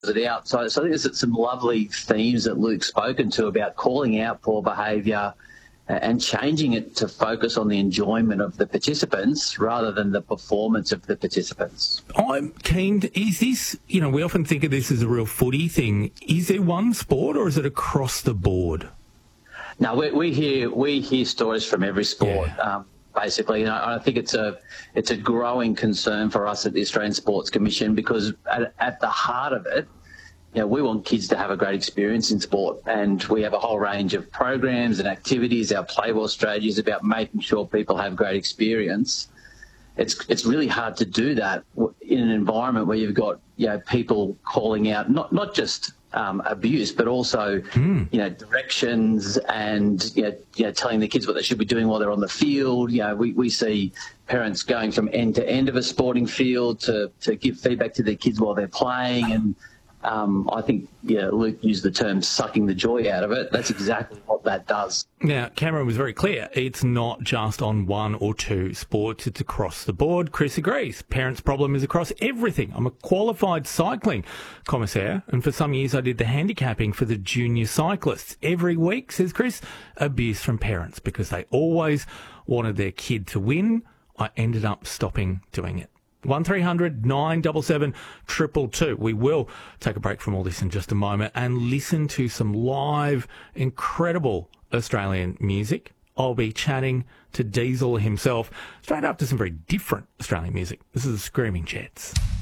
it out. So I think there's some lovely themes that Luke's spoken to about calling out poor behaviour and changing it to focus on the enjoyment of the participants rather than the performance of the participants. I'm keen to, is this, we often think of this as a real footy thing. Is there one sport or is it across the board? No, we hear stories from every sport. Yeah. Basically, I think it's a growing concern for us at the Australian Sports Commission because at the heart of it, we want kids to have a great experience in sport, and we have a whole range of programs and activities. Our Play Well strategy is about making sure people have great experience. It's really hard to do that in an environment where you've got people calling out not just abuse, but also directions and telling the kids what they should be doing while they're on the field. We see parents going from end to end of a sporting field to give feedback to their kids while they're playing, and I think Luke used the term sucking the joy out of it. That's exactly what that does. Now, Cameron was very clear. It's not just on one or two sports. It's across the board. Chris agrees. Parents' problem is across everything. I'm a qualified cycling commissaire, and for some years I did the handicapping for the junior cyclists. Every week, says Chris, abuse from parents because they always wanted their kid to win. I ended up stopping doing it. 1300 977 222. We will take a break from all this in just a moment and listen to some live, incredible Australian music. I'll be chatting to Diesel himself straight up to some very different Australian music. This is the Screaming Jets.